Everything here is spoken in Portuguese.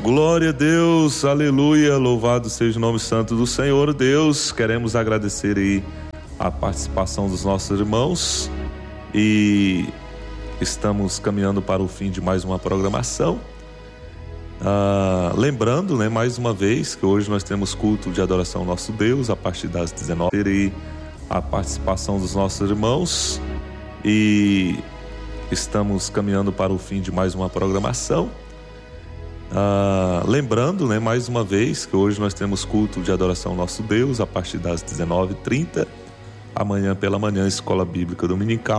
Glória a Deus, aleluia, louvado seja o nome santo do Senhor Deus. Queremos agradecer aí a participação dos nossos irmãos e estamos caminhando para o fim de mais uma programação. Lembrando, mais uma vez, que hoje nós temos culto de adoração ao nosso Deus a partir das 19h. Terei a participação dos nossos irmãos e estamos caminhando para o fim de mais uma programação. Lembrando, mais uma vez, que hoje nós temos culto de adoração ao nosso Deus a partir das 19h30. Amanhã pela manhã, Escola Bíblica Dominical.